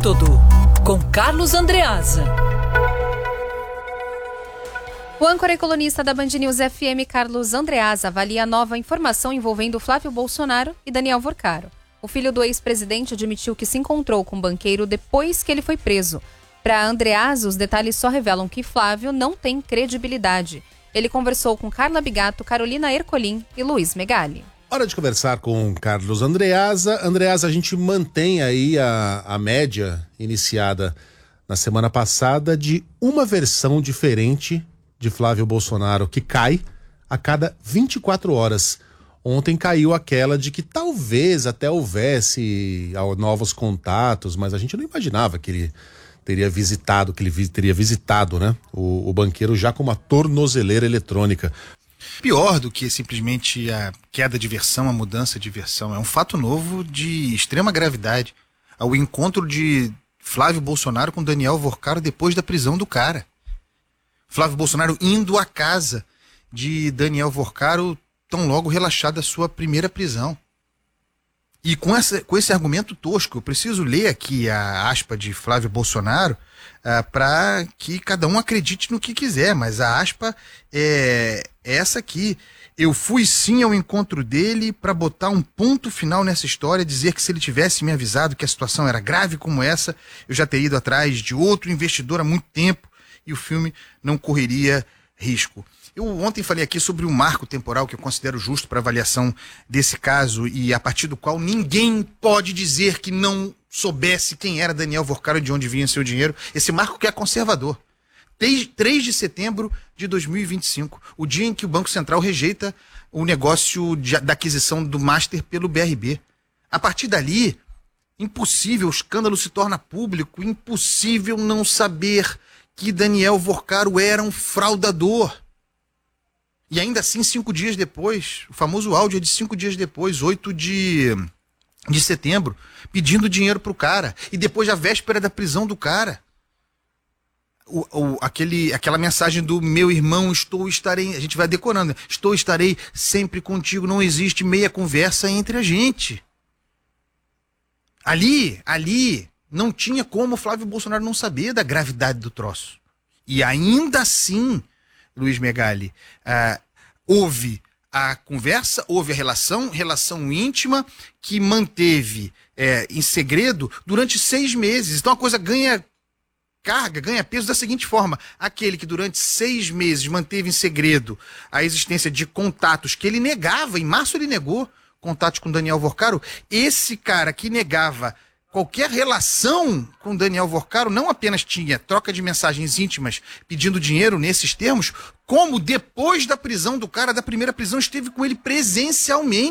Método, com Carlos Andreasa. O âncora e colunista da Band News FM, Carlos Andreasa, avalia a nova informação envolvendo Flávio Bolsonaro e Daniel Vorcaro. O filho do ex-presidente admitiu que se encontrou com o banqueiro depois que ele foi preso. Para Andreasa, os detalhes só revelam que Flávio não tem credibilidade. Ele conversou com Carla Bigato, Carolina Ercolim e Luiz Megali. Hora de conversar com Carlos Andreasa. Andreasa, a gente mantém aí a média iniciada na semana passada de uma versão diferente de Flávio Bolsonaro, que cai a cada 24 horas. Ontem caiu aquela de que talvez até houvesse novos contatos, mas a gente não imaginava que ele teria visitado, né, o banqueiro já com uma tornozeleira eletrônica. Pior do que simplesmente a queda de versão, a mudança de versão, é um fato novo de extrema gravidade. O encontro de Flávio Bolsonaro com Daniel Vorcaro depois da prisão do cara. Flávio Bolsonaro indo à casa de Daniel Vorcaro tão logo relaxado da sua primeira prisão. E com esse argumento tosco, eu preciso ler aqui a aspa de Flávio Bolsonaro para que cada um acredite no que quiser, mas a aspa é essa aqui. Eu fui sim ao encontro dele para botar um ponto final nessa história, dizer que se ele tivesse me avisado que a situação era grave como essa, eu já teria ido atrás de outro investidor há muito tempo e o filme não correria risco. Eu ontem falei aqui sobre o marco temporal que eu considero justo para avaliação desse caso e a partir do qual ninguém pode dizer que não soubesse quem era Daniel Vorcaro e de onde vinha seu dinheiro. Esse marco que é conservador. 3 de setembro de 2025, o dia em que o Banco Central rejeita o negócio da aquisição do Master pelo BRB. A partir dali, impossível, o escândalo se torna público, impossível não saber que Daniel Vorcaro era um fraudador. E ainda assim, 5 dias depois, o famoso áudio é de 5 dias depois, 8 de setembro, pedindo dinheiro pro cara. E depois, a véspera da prisão do cara. Aquela mensagem do meu irmão, estarei, a gente vai decorando, estarei sempre contigo, não existe meia conversa entre a gente. Ali, não tinha como o Flávio Bolsonaro não saber da gravidade do troço. E ainda assim, Luiz Megali, houve a conversa, houve a relação íntima que manteve em segredo durante 6 meses. Então a coisa ganha carga, ganha peso da seguinte forma: aquele que durante 6 meses manteve em segredo a existência de contatos que ele negava, em março ele negou contatos com Daniel Vorcaro, esse cara que negava qualquer relação com Daniel Vorcaro não apenas tinha troca de mensagens íntimas pedindo dinheiro nesses termos, como depois da prisão do cara, da primeira prisão, esteve com ele presencialmente.